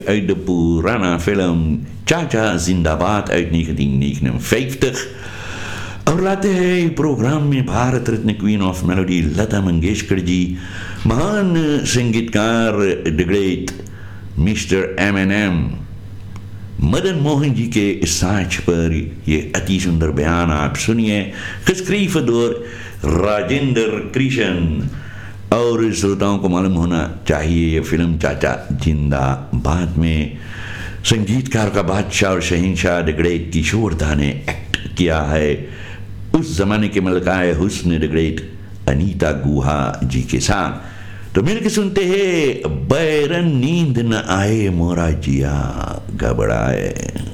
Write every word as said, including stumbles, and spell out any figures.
uit de Purana-film Cha-Cha Zindabad uit negentien negenenvijftig. और लाते हैं programme में Bharat Ratna queen of melody Lata Mangeshkar ji, महान संगीतकार the great mister M N M Madan Mohan ji के साच पर ये अति सुंदर बयान आप सुनिए, geschreven door राजेंद्र कृष्ण। और श्रोताओं को मालूम होना चाहिए ये फिल्म चाचा जिंदाबाद में संगीतकार का बादशाह और शहंशाह द ग्रेट किशोर दा ने एक्ट किया है। उस जमाने के मलकाए हुस्न द ग्रेट अनीता गुहा जी के साथ। तो मिलके सुनते हैं बैरन नींद न आए मोरा जिया घबराए।